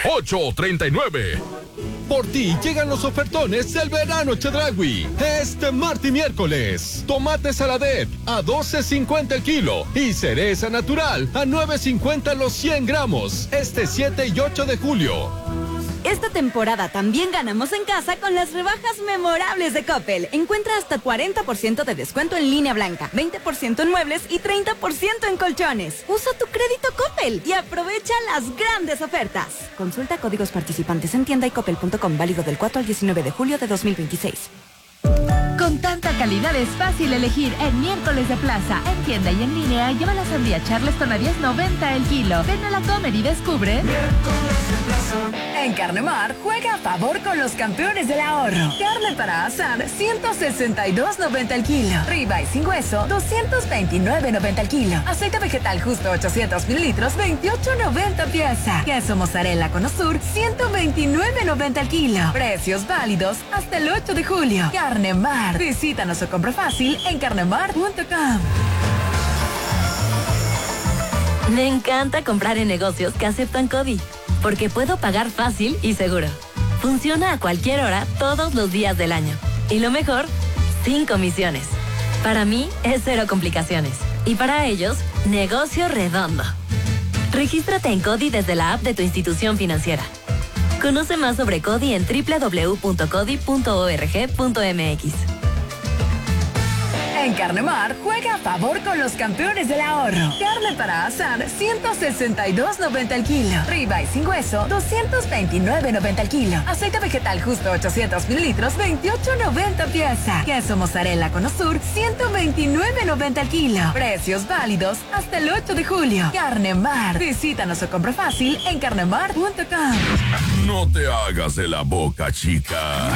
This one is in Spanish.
839. Por ti llegan los ofertones del verano Chedraui. Este martes y miércoles. Tomate saladet a $12.50 el kilo. Y cereza natural a $9.50 los 100 gramos. Este 7 y 8 de julio. Esta temporada también ganamos en casa con las rebajas memorables de Coppel. Encuentra hasta 40% de descuento en línea blanca, 20% en muebles y 30% en colchones. Usa tu crédito Coppel y aprovecha las grandes ofertas. Consulta códigos participantes en tienda y coppel.com, válido del 4 al 19 de julio de 2026. Con tanta calidad es fácil elegir en miércoles de plaza. En tienda y en línea, lleva la sandía Charleston a $10.90 el kilo. Ven a la Comer y descubre. En Carnemar, juega a favor con los campeones del ahorro. Carne para asar, $162.90 el kilo. Ribeye sin hueso, $229.90 el kilo. Aceite vegetal justo 800 mililitros, $28.90 pieza. Queso mozzarella Conosur, $129.90 el kilo. Precios válidos hasta el 8 de julio. Carnemar. Visítanos o compra fácil en carnemar.com. Me encanta comprar en negocios que aceptan CODI, porque puedo pagar fácil y seguro. Funciona a cualquier hora, todos los días del año. Y lo mejor, sin comisiones. Para mí, es cero complicaciones. Y para ellos, negocio redondo. Regístrate en CODI desde la app de tu institución financiera. Conoce más sobre CODI en www.codi.org.mx. En Carnemar, juega a favor con los campeones del ahorro. Carne para asar, $162.90 el kilo. Ribeye sin hueso, $229.90 el kilo. Aceite vegetal justo 800 mililitros, $28.90 pieza. Queso mozzarella Conosur, $129.90 el kilo. Precios válidos hasta el 8 de julio. Carnemar. Visítanos o compra fácil en carnemar.com. No te hagas de la boca chica.